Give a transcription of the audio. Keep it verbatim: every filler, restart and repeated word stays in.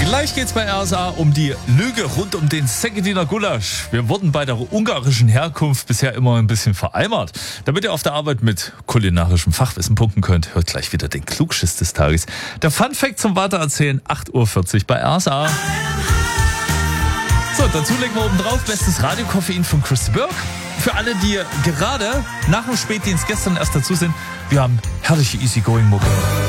Gleich geht's bei R S A um die Lüge rund um den Segediner Gulasch. Wir wurden bei der ungarischen Herkunft bisher immer ein bisschen vereimert. Damit ihr auf der Arbeit mit kulinarischem Fachwissen punkten könnt, hört gleich wieder den Klugschiss des Tages. Der Funfact zum Weitererzählen, acht Uhr vierzig bei R S A. So, dazu legen wir oben drauf bestes Radiokoffein von Chris Burke. Für alle, die gerade nach dem Spätdienst gestern erst dazu sind, wir haben herrliche Easygoing-Mucke.